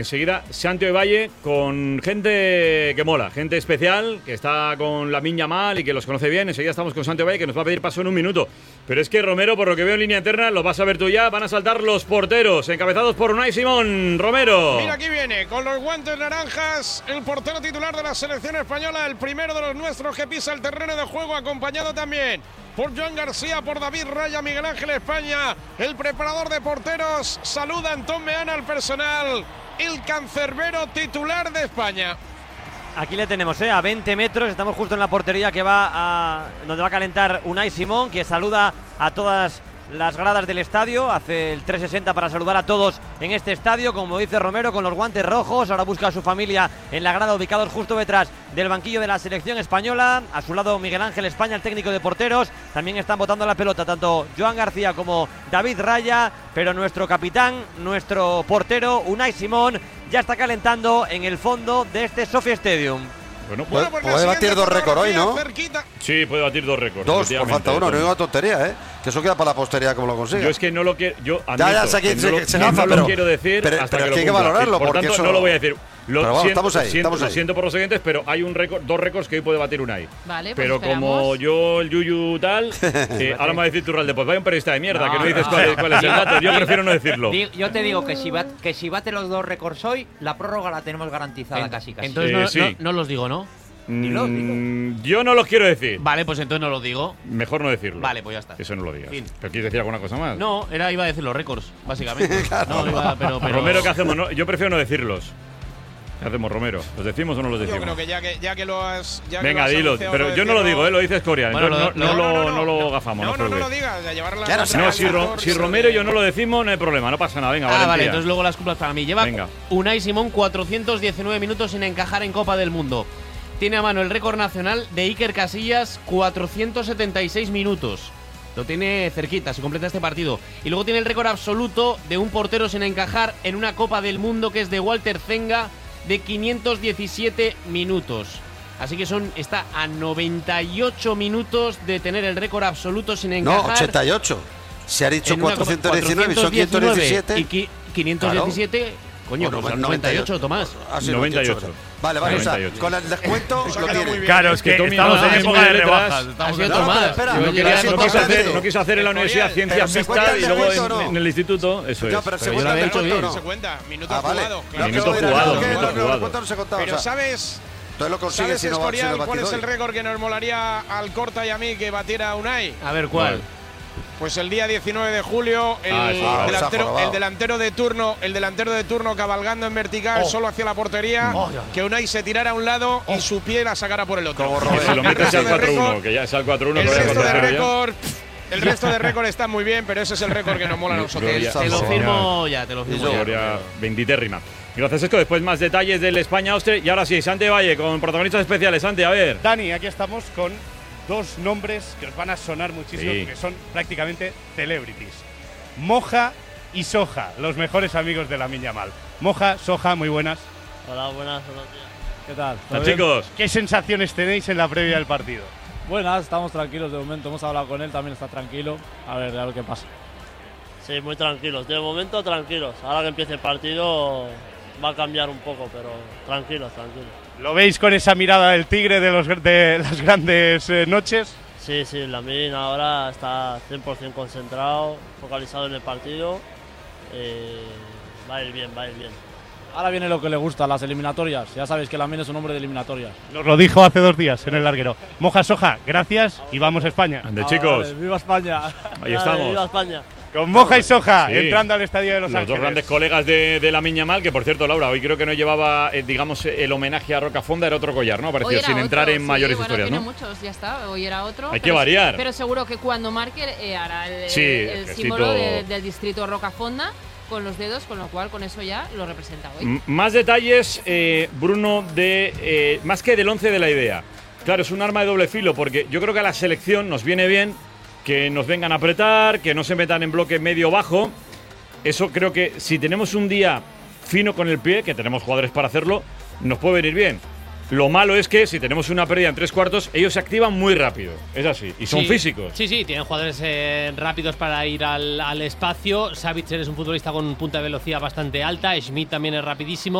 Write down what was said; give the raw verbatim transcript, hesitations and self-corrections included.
Enseguida, Santiago Valle con gente que mola, gente especial, que está con Lamine Yamal y que los conoce bien. Enseguida estamos con Santiago Valle, que nos va a pedir paso en un minuto. Pero es que Romero, por lo que veo en línea interna, lo vas a ver tú ya, van a saltar los porteros, encabezados por Unai Simón. Romero. Mira, aquí viene, con los guantes naranjas, el portero titular de la selección española, el primero de los nuestros que pisa el terreno de juego, acompañado también por Joan García, por David Raya, Miguel Ángel España, el preparador de porteros. Saluda Antón Meana al personal, el cancerbero titular de España. Aquí le tenemos, ¿eh? A veinte metros, estamos justo en la portería que va a donde va a calentar Unai Simón, que saluda a todas las gradas del estadio, hace el trescientos sesenta para saludar a todos en este estadio, como dice Romero, con los guantes rojos. Ahora busca a su familia en la grada, ubicados justo detrás del banquillo de la selección española. A su lado Miguel Ángel España, el técnico de porteros. También están botando la pelota tanto Joan García como David Raya, pero nuestro capitán, nuestro portero Unai Simón, ya está calentando en el fondo de este Sophie Stadium. Bueno, pues, puede, puede batir dos récords hoy, ¿no? Cerquita. Sí, puede batir dos récords. Dos, por falta uno, no es una tontería, ¿eh? Que eso queda para la posteridad como lo consiga. Yo es que no lo quiero. Yo admito, ya, ya sé que, que se, no, se no, gafa, no pero, lo quiero decir pero, hasta pero que lo hay que cumpla. valorarlo. Por porque tanto, eso no lo voy a decir. Lo, pero vamos, siento, estamos ahí, siento, estamos ahí. siento por los siguientes, pero hay un récord, dos récords que hoy puede batir Unai. Vale, pues pero esperamos. como yo, el Yuyu tal, eh, ahora me va a decir Turralde, pues vaya un periodista de mierda, no, que no dices no. cuál, es, cuál es el dato. Yo prefiero no decirlo. Yo te digo que si, bat, que si bate los dos récords hoy, la prórroga la tenemos garantizada en, casi casi. Entonces Eh, no, sí. no, no los digo, ¿no? Dilo, dilo. Mm, yo no los quiero decir. Vale, pues entonces no los digo. Mejor no decirlo. Vale, pues ya está. Eso no lo digas. Fin. ¿Pero quieres decir alguna cosa más? No, era, iba a decir los récords, básicamente. no, iba, pero, pero… Romero, ¿qué hacemos? No, yo prefiero no decirlos. ¿Qué hacemos, Romero? ¿Los decimos o no los decimos? Yo creo que ya que, ya que lo has. Ya Venga, que lo has dilo. anunciado, Pero no yo no lo decirlo. digo, ¿eh? Lo dices Corea. Bueno, Entonces lo- no, no, no, lo, no, no no, lo no. gafamos. No, No, no, no no, lo digas. A llevar la Ya no sé. no, si, Ro- mejor, si se lo Romero y diga. yo no lo decimos, no hay problema. No pasa nada. Venga, Ah, valentía. vale, entonces luego las culpas para mí. Lleva Venga. Unai Simón cuatrocientos diecinueve minutos sin encajar en Copa del Mundo. Tiene a mano el récord nacional de Iker Casillas, cuatrocientos setenta y seis minutos. Lo tiene cerquita, se completa este partido. Y luego tiene el récord absoluto de un portero sin encajar en una Copa del Mundo, que es de Walter Zenga, de quinientos diecisiete minutos. Así que son está a noventa y ocho minutos de tener el récord absoluto sin encajar. No, ochenta y ocho. Se ha dicho en una cuatrocientos diecinueve y son quinientos diecisiete. Y qui- quinientos diecisiete, coño, Bueno, pues al noventa y noventa y ocho. ocho, Tomás. Ah, sí, noventa y ocho. Vale, vale, noventa y o ocho. sea, con el descuento Eso lo queda muy tiene. bien. Claro, es que Tommy estamos no en es época muy de letras. rebajas. Estamos Ha sido en- No, no, Tomás. pero espera, No, Yo quería- quería no ser quise hacer, importante. no quise hacer en la universidad Pero ciencias ¿se cuenta mixtas el y luego descuento o en, no? en el instituto, eso Ya, es. pero se Pero yo lo cuenta había el dicho descuento, bien. ¿no? Se cuenta, minuto Ah, vale. jugado. No, Claro. que Minuto lo dirá, jugado, no, que minuto no, que jugado. los descuentos no se contaban, Pero o sea, ¿sabes, entonces lo consigue ¿sabes si no va si Escorial, no cuál es el batido hoy. récord que nos molaría al Corta y a mí que batiera Unai? A ver, ¿cuál? Pues el día diecinueve de julio, el, Ah, sí, ah, delantero, se ha jorobado. el delantero de turno, el delantero de turno cabalgando en vertical Oh. solo hacia la portería, Oh, ya. que Unai se tirara a un lado y su pie la sacara por el otro. Como Que Roberto. si lo El metes resto al de cuatro uno, récord- que ya es al cuatro uno, El que voy a resto de contar yo ya. récord, el resto de récord está muy bien, pero ese es el récord que nos mola a nosotros. Gloria. Te lo Sí, firmo ya, te lo firmo ya. Gloria veintitérrima. Gracias, Esco. Después más detalles del España-Austria. Y ahora sí, Santi Valle con protagonistas especiales. Santi, a ver. Dani, aquí estamos con dos nombres que os van a sonar muchísimo Sí. porque son prácticamente celebrities. Moja y Soja, los mejores amigos de Lamine Yamal. Moja, Soja, muy buenas. Hola, buenas, buenos días. ¿Qué tal? Ah, chicos. ¿Qué sensaciones tenéis en la previa del partido? Buenas, estamos tranquilos de momento. Hemos hablado con él, también está tranquilo. A ver, a ver qué pasa. Sí, muy tranquilos. De momento, tranquilos. Ahora que empiece el partido va a cambiar un poco, pero tranquilos, tranquilos. ¿Lo veis con esa mirada del tigre de, los, de las grandes eh, noches? Sí, sí, Lamine ahora está cien por ciento concentrado, focalizado en el partido. Eh, va a ir bien, va a ir bien. Ahora viene lo que le gusta, las eliminatorias. Ya sabéis que Lamine es un hombre de eliminatorias. Nos lo dijo hace dos días en el larguero. Moja, Soja, gracias y vamos a España. Ande, Ah, chicos. vale, ¡viva España! Ahí Dale, estamos. ¡Viva España! Con Moja y Soja, Sí. entrando al estadio de Los, Los Ángeles. dos grandes colegas de, de Lamine Yamal, que por cierto, Laura, hoy creo que no llevaba, eh, digamos, el homenaje a Rocafonda, era otro collar, ¿no? Hoy Parecía, era sin otro, entrar en sí, mayores bueno, historias, tiene ¿no? muchos, ya está. Hoy era otro. Hay que pero- variar. Pero seguro que cuando marque eh, hará el, Sí, el el gestito. símbolo de- del distrito Rocafonda con los dedos, con lo cual con eso ya lo representa hoy. M- Más detalles, eh, Bruno, de eh, más que del once de la idea. Claro, es un arma de doble filo, porque yo creo que a la selección nos viene bien que nos vengan a apretar, que no se metan en bloque medio-bajo. Eso creo que si tenemos un día fino con el pie, que tenemos jugadores para hacerlo, nos puede venir bien. Lo malo es que si tenemos una pérdida en tres cuartos, ellos se activan muy rápido. Es así. Y son Sí, físicos. Sí, sí, tienen jugadores eh, rápidos para ir al, al espacio. Savitzer es un futbolista con punta de velocidad bastante alta. Schmidt también es rapidísimo.